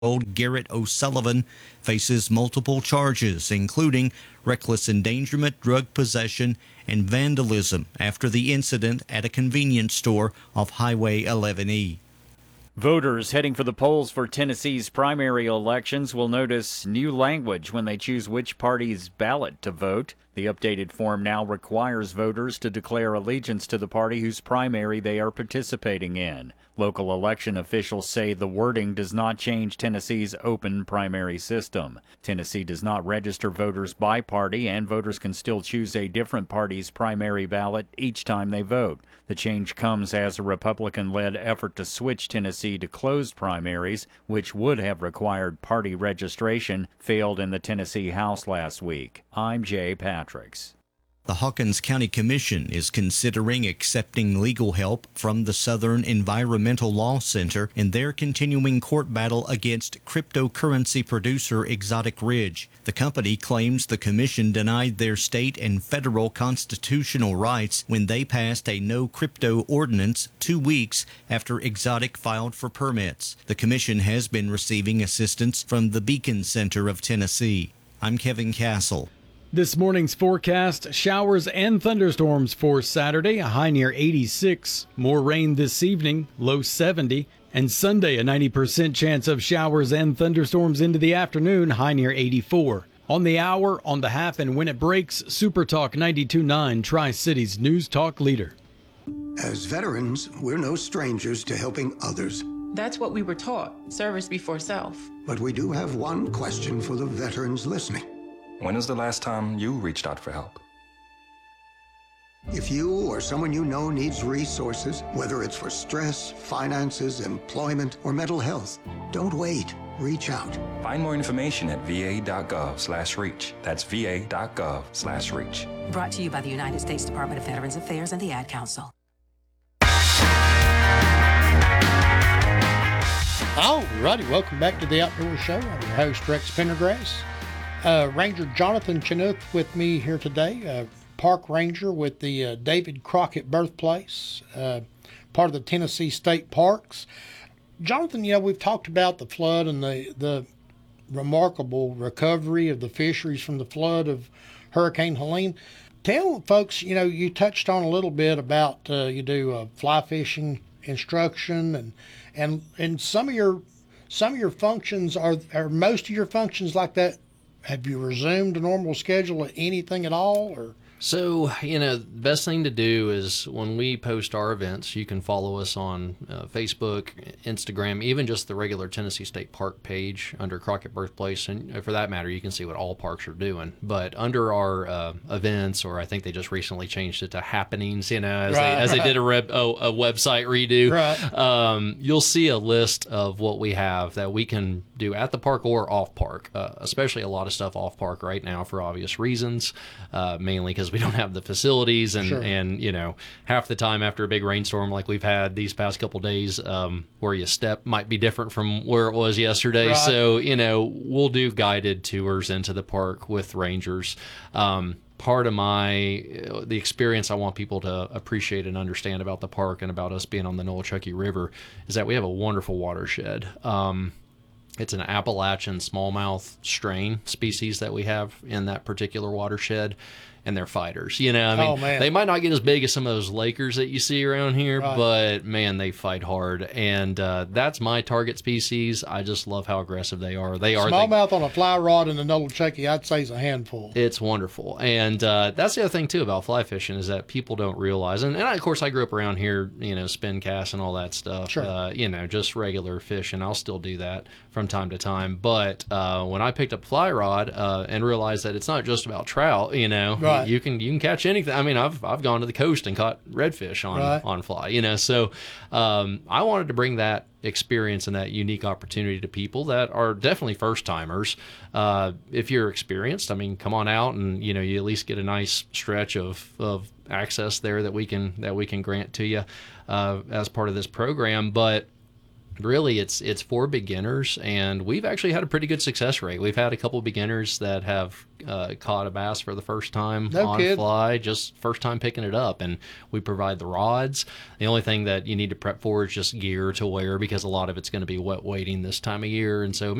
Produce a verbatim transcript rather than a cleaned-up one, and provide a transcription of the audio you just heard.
Old Garrett O'Sullivan faces multiple charges, including reckless endangerment, drug possession, and vandalism after the incident at a convenience store off Highway eleven E. Voters heading for the polls for Tennessee's primary elections will notice new language when they choose which party's ballot to vote. The updated form now requires voters to declare allegiance to the party whose primary they are participating in. Local election officials say the wording does not change Tennessee's open primary system. Tennessee does not register voters by party, and voters can still choose a different party's primary ballot each time they vote. The change comes as a Republican-led effort to switch Tennessee to closed primaries, which would have required party registration, failed in the Tennessee House last week. I'm Jay Patricks. The Hawkins County Commission is considering accepting legal help from the Southern Environmental Law Center in their continuing court battle against cryptocurrency producer Exotic Ridge. The company claims the commission denied their state and federal constitutional rights when they passed a no crypto ordinance two weeks after Exotic filed for permits. The commission has been receiving assistance from the Beacon Center of Tennessee. I'm Kevin Castle. This morning's forecast, showers and thunderstorms for Saturday, a high near eighty-six. More rain this evening, low seventy. And Sunday, a ninety percent chance of showers and thunderstorms into the afternoon, high near eighty-four. On the hour, on the half, and when it breaks, Super Talk ninety-two point nine, Tri-Cities News Talk leader. As veterans, we're no strangers to helping others. That's what we were taught, service before self. But we do have one question for the veterans listening. When was the last time you reached out for help? If you or someone you know needs resources, whether it's for stress, finances, employment, or mental health, don't wait. Reach out. Find more information at va.gov slash reach. That's va.gov slash reach. Brought to you by the United States Department of Veterans Affairs and the Ad Council. All righty, welcome back to the Outdoor Show. I'm your host, Rex Pendergrass. Uh, Ranger Jonathan Chinook with me here today, uh, park ranger with the uh, David Crockett Birthplace, uh, part of the Tennessee State Parks. Jonathan, you know, we've talked about the flood and the, the remarkable recovery of the fisheries from the flood of Hurricane Helene. Tell folks, you know, you touched on a little bit about uh, you do uh, fly fishing instruction and and and some of your some of your functions are are most of your functions like that. Have you resumed a normal schedule at anything at all, or? So, you know, the best thing to do is when we post our events, you can follow us on uh, Facebook, Instagram, even just the regular Tennessee State Park page under Crockett Birthplace. And for that matter, you can see what all parks are doing. But under our uh, events, or I think they just recently changed it to happenings, you know, as, right, they, as right. they did a, rep, oh, a website redo, right. um, you'll see a list of what we have that we can do at the park or off park, uh, especially a lot of stuff off park right now for obvious reasons, uh, mainly because we don't have the facilities and, sure. and, you know, half the time after a big rainstorm like we've had these past couple of days, um, where you step might be different from where it was yesterday. Right. So, you know, we'll do guided tours into the park with rangers. Um, part of my, the experience I want people to appreciate and understand about the park and about us being on the Nolechucky River is that we have a wonderful watershed. Um, It's an Appalachian smallmouth strain species that we have in that particular watershed, and they're fighters. You know, I mean, oh, man. They might not get as big as some of those Lakers that you see around here, right. but man, they fight hard. And uh, that's my target species. I just love how aggressive they are. They are smallmouth the, on a fly rod in the Nolechucky, I'd say is a handful. It's wonderful. And uh, that's the other thing too about fly fishing is that people don't realize. And, and I, of course, I grew up around here, you know, spin cast and all that stuff. Sure. Uh, you know, just regular fishing. I'll still do that from time to time. But uh, when I picked up fly rod uh, and realized that it's not just about trout, you know, right. you can you can catch anything. I mean, I've I've gone to the coast and caught redfish on right. on fly, you know. So um, I wanted to bring that experience and that unique opportunity to people that are definitely first timers. Uh, if you're experienced, I mean, come on out and you know you at least get a nice stretch of of access there that we can that we can grant to you uh, as part of this program, but. Really, it's it's for beginners, and we've actually had a pretty good success rate. We've had a couple beginners that have uh, caught a bass for the first time No on kid. fly, just first time picking it up, and we provide the rods. The only thing that you need to prep for is just gear to wear, because a lot of it's going to be wet wading this time of year, and so